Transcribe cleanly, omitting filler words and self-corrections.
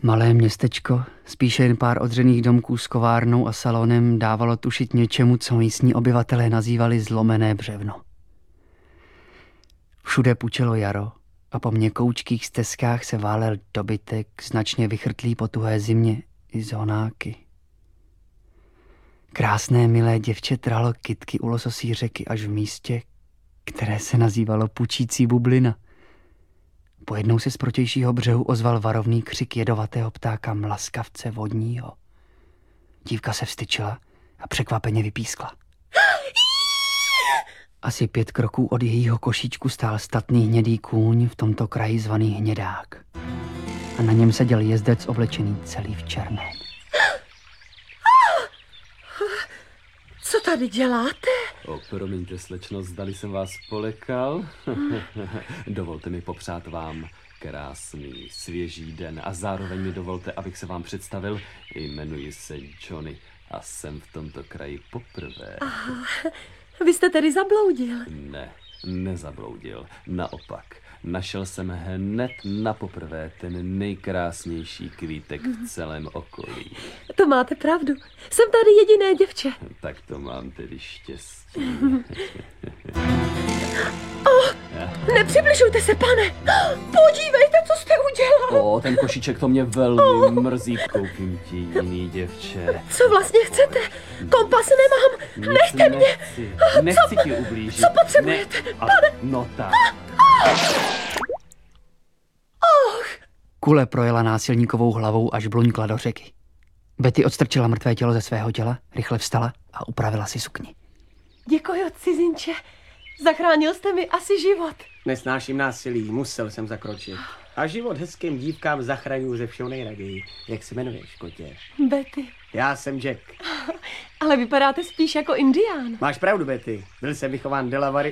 Malé městečko, spíše jen pár odřených domků s kovárnou a salonem, dávalo tušit něčemu, co místní obyvatelé nazývali zlomené břevno. Všude pučelo jaro a po měkoučkých stezkách se válel dobytek, značně vychrtlý po tuhé zimě i zónáky. Krásné milé děvče trhalo kytky u lososí řeky až v místě, které se nazývalo Pučící bublina. Pojednou se z protějšího břehu ozval varovný křik jedovatého ptáka mlaskavce vodního. Dívka se vztyčila a překvapeně vypískla. Asi 5 kroků od jejího košíčku stál statný hnědý kůň, v tomto kraji zvaný Hnědák. A na něm seděl jezdec oblečený celý v černém. Co tady děláte? Promiňte, slečno, zdali jsem vás polekal. Dovolte mi popřát vám krásný, svěží den a zároveň mi dovolte, abych se vám představil. Jmenuji se Johnny a jsem v tomto kraji poprvé. Aha, vy jste tedy zabloudil? Ne, nezabloudil. Naopak, našel jsem hned na poprvé ten nejkrásnější kvítek v celém okolí. To máte pravdu. Jsem tady jediné děvče. Tak to mám tedy štěstí. Nepřibližujte se, pane. Podívejte, co jste udělal. Ten košíček to mě velmi mrzí. Koupím ti jiný, děvče. Co vlastně chcete? Kompas nemám. Nechte mě. Nechci ti ublížit. Co potřebujete, pane? No tak. Kule projela násilníkovou hlavou, až bluňkla do řeky. Betty odstrčila mrtvé tělo ze svého těla, rychle vstala a upravila si sukni. Děkuji, cizinče. Zachránil jste mi asi život. Nesnáším násilí, musel jsem zakročit. A život hezkým dívkám zachraňuji ze všeho nejraději. Jak se jmenuješ, kotě? Betty. Já jsem Jack. Ale vypadáte spíš jako indián. Máš pravdu, Betty. Byl jsem vychován Delaware